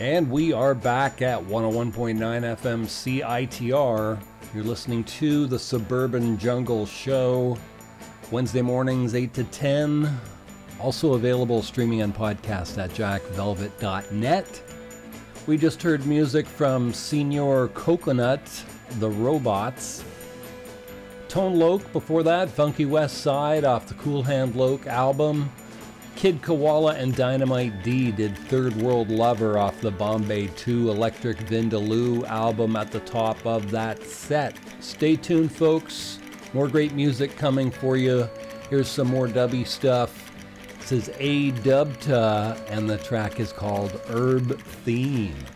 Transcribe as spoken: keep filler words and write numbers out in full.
And we are back at one oh one point nine F M C I T R. You're listening to the Suburban Jungle Show, Wednesday mornings eight to ten. Also available streaming and podcast at jack velvet dot net. We just heard music from Senior Coconut, The Robots. Tone Loc before that, Funky West Side off the Cool Hand Loc album. Kid Koala and Dynamite D did Third World Lover off the Bombay two Electric Vindaloo album at the top of that set. Stay tuned, folks. More great music coming for you. Here's some more dubby stuff. This is A Dubta, and the track is called Herb Theme.